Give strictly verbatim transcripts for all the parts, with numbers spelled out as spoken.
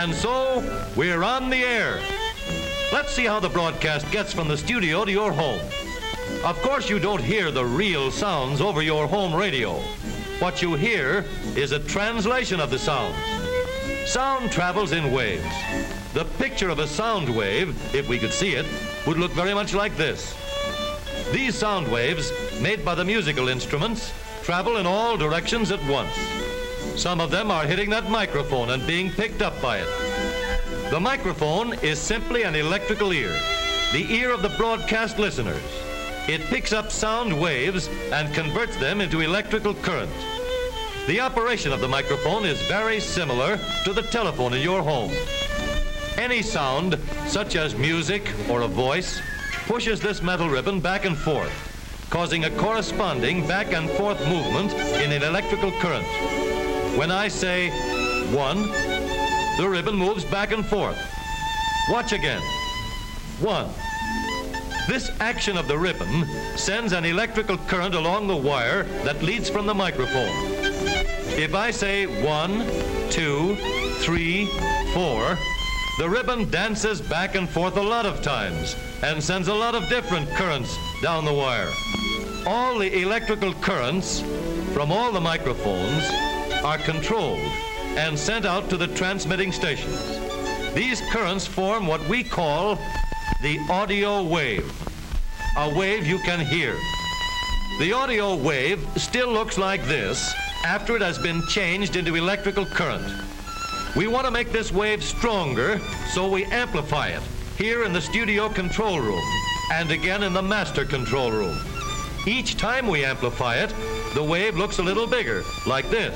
And so, we're on the air. Let's see how the broadcast gets from the studio to your home. Of course, you don't hear the real sounds over your home radio. What you hear is a translation of the sounds. Sound travels in waves. The picture of a sound wave, if we could see it, would look very much like this. These sound waves, made by the musical instruments, travel in all directions at once. Some of them are hitting that microphone and being picked up by it. The microphone is simply an electrical ear, the ear of the broadcast listeners. It picks up sound waves and converts them into electrical current. The operation of the microphone is very similar to the telephone in your home. Any sound, such as music or a voice, pushes this metal ribbon back and forth, causing a corresponding back and forth movement in an electrical current. When I say one, the ribbon moves back and forth. Watch again. One. This action of the ribbon sends an electrical current along the wire that leads from the microphone. If I say one, two, three, four, the ribbon dances back and forth a lot of times and sends a lot of different currents down the wire. All the electrical currents from all the microphones are controlled and sent out to the transmitting stations. These currents form what we call the audio wave, a wave you can hear. The audio wave still looks like this after it has been changed into electrical current. We want to make this wave stronger, so we amplify it here in the studio control room and again in the master control room. Each time we amplify it, the wave looks a little bigger, like this.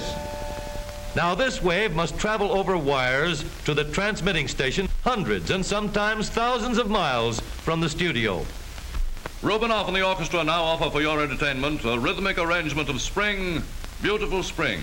Now this wave must travel over wires to the transmitting station hundreds and sometimes thousands of miles from the studio. Rubinoff and the orchestra now offer for your entertainment a rhythmic arrangement of Spring, Beautiful Spring.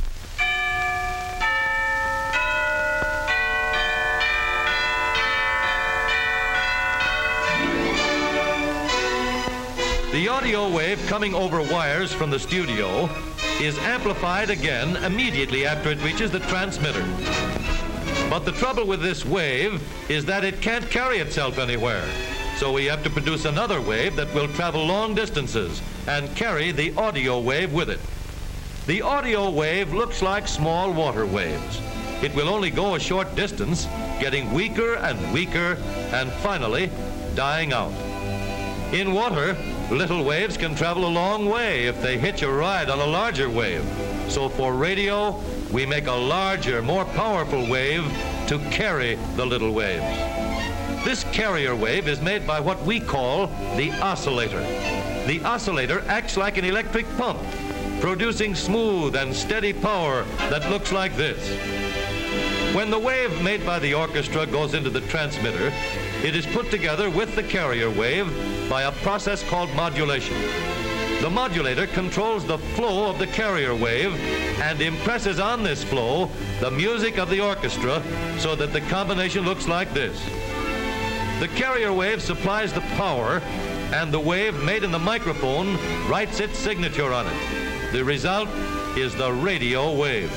The audio wave coming over wires from the studio is amplified again immediately after it reaches the transmitter. But the trouble with this wave is that it can't carry itself anywhere. So we have to produce another wave that will travel long distances and carry the audio wave with it. The audio wave looks like small water waves. It will only go a short distance, getting weaker and weaker, and finally dying out. In water, little waves can travel a long way if they hitch a ride on a larger wave. So for radio, we make a larger, more powerful wave to carry the little waves. This carrier wave is made by what we call the oscillator. The oscillator acts like an electric pump, producing smooth and steady power that looks like this. When the wave made by the orchestra goes into the transmitter, it is put together with the carrier wave by a process called modulation. The modulator controls the flow of the carrier wave and impresses on this flow the music of the orchestra so that the combination looks like this. The carrier wave supplies the power, and the wave made in the microphone writes its signature on it. The result is the radio wave.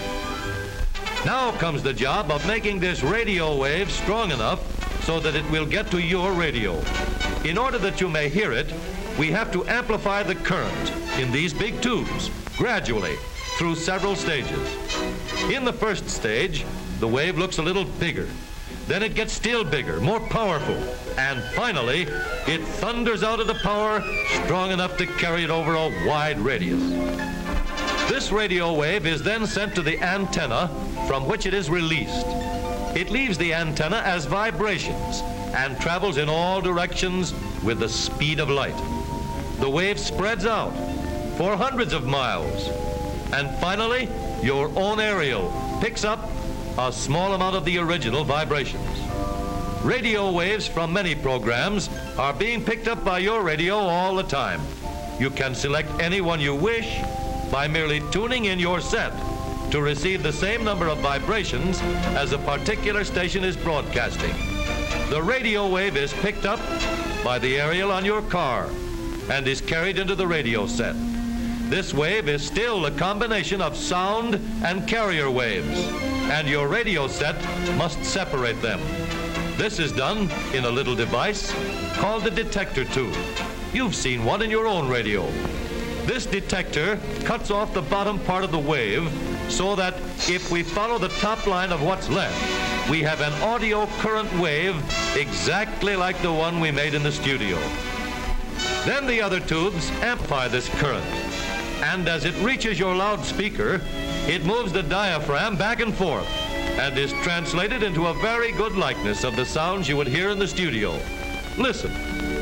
Now comes the job of making this radio wave strong enough so that it will get to your radio. In order that you may hear it, we have to amplify the current in these big tubes gradually through several stages. In the first stage, the wave looks a little bigger. Then it gets still bigger, more powerful, and finally, it thunders out of the power strong enough to carry it over a wide radius. This radio wave is then sent to the antenna from which it is released. It leaves the antenna as vibrations and travels in all directions with the speed of light. The wave spreads out for hundreds of miles, and finally, your own aerial picks up a small amount of the original vibrations. Radio waves from many programs are being picked up by your radio all the time. You can select any one you wish by merely tuning in your set to receive the same number of vibrations as a particular station is broadcasting. The radio wave is picked up by the aerial on your car and is carried into the radio set. This wave is still a combination of sound and carrier waves. and your radio set must separate them. This is done in a little device called the detector tube. You've seen one in your own radio. This detector cuts off the bottom part of the wave so that if we follow the top line of what's left, we have an audio current wave exactly like the one we made in the studio. Then the other tubes amplify this current, and as it reaches your loudspeaker, it moves the diaphragm back and forth and is translated into a very good likeness of the sounds you would hear in the studio. Listen.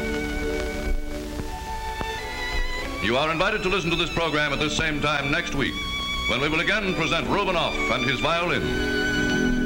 You are invited to listen to this program at this same time next week, when we will again present Rubinoff and his violin.